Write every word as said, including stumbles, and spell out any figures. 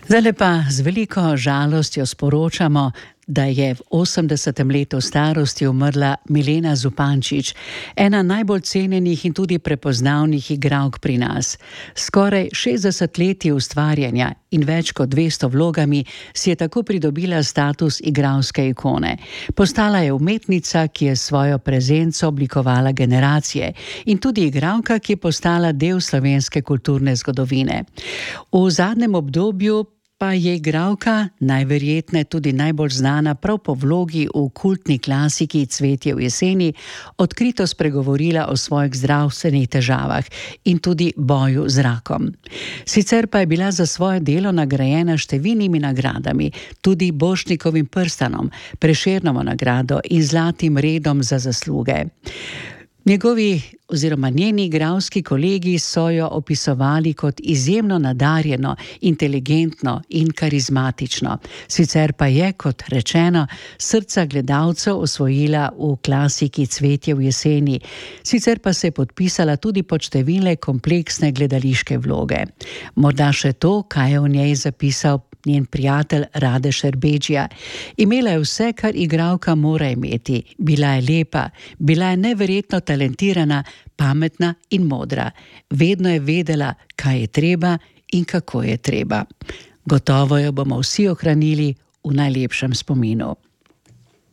Zdaj pa z veliko žalostjo sporočamo, da je v osemdesetem letu starosti umrla Milena Zupančič, ena najbolj cenjenih in tudi prepoznavnih igralk pri nas. Skoraj šestdeset let ustvarjanja in več kot dvesto vlogami si je tako pridobila status igralske ikone. Postala je umetnica, ki je svojo prezenco oblikovala generacije, in tudi igralka, ki je postala del slovenske kulturne zgodovine. V zadnjem obdobju pa je igralka najverjetneje tudi najbolj znana prav po vlogi v kultni klasiki Cvetje v jeseni odkrito spregovorila o svojih zdravstvenih težavah in tudi boju z rakom. Sicer pa je bila za svoje delo nagrajena številnimi nagradami, tudi Borštnikovim prstanom, Prešernovo nagrado in Zlatim redom za zasluge. Njegovi oziroma njeni igralski kolegi so jo opisovali kot izjemno nadarjeno, inteligentno in karizmatično. Sicer pa je, kot rečeno, srca gledalcev osvojila v klasiki Cvetje v jeseni. Sicer pa se je podpisala tudi pod številne kompleksne gledališke vloge. Morda še to, kaj je v njej zapisal njen prijatelj Rade Šerbedžija. Imela je vse, kar igralka mora imeti. Bila je lepa, bila je neverjetno talentirana, pametna in modra. Vedno je vedela, kaj je treba in kako je treba. Gotovo jo bomo vsi ohranili v najlepšem spominu.